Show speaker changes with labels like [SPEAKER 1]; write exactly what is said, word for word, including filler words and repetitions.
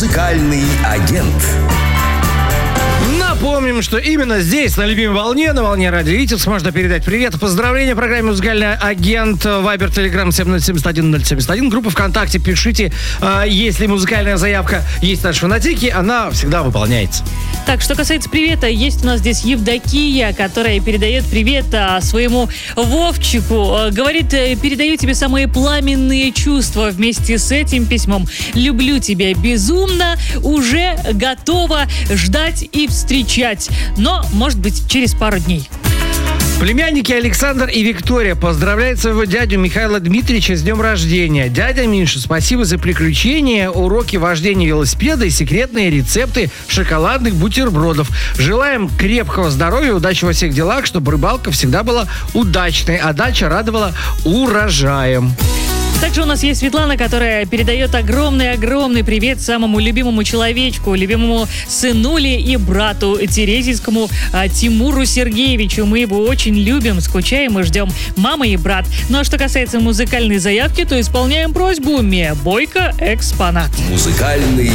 [SPEAKER 1] Музыкальный агент.
[SPEAKER 2] Напомним, что именно здесь, на любимой волне, на волне Радио Витебск, можно передать привет и поздравления программе «Музыкальный агент». Вайбер, Телеграм семь ноль семь один ноль семь один. Группа ВКонтакте. Пишите, если музыкальная заявка есть в нашей фанатике, она всегда выполняется.
[SPEAKER 3] Так, что касается привета, есть у нас здесь Евдокия, которая передает привет а, своему Вовчику. А, говорит, передаю тебе самые пламенные чувства вместе с этим письмом. Люблю тебя безумно, уже готова ждать и встречать. Но, может быть, через пару дней.
[SPEAKER 2] Племянники Александр и Виктория поздравляют своего дядю Михаила Дмитриевича с днем рождения. Дядя Миша, спасибо за приключения, уроки вождения велосипеда и секретные рецепты шоколадных бутербродов. Желаем крепкого здоровья, удачи во всех делах, чтобы рыбалка всегда была удачной, а дача радовала урожаем.
[SPEAKER 3] Также у нас есть Светлана, которая передает огромный-огромный привет самому любимому человечку, любимому сынуле и брату Терезийскому а, Тимуру Сергеевичу. Мы его очень любим, скучаем и ждем. Мама и брат. Ну а что касается музыкальной заявки, то исполняем просьбу. Мия Бойко, экспонат.
[SPEAKER 1] Музыкальный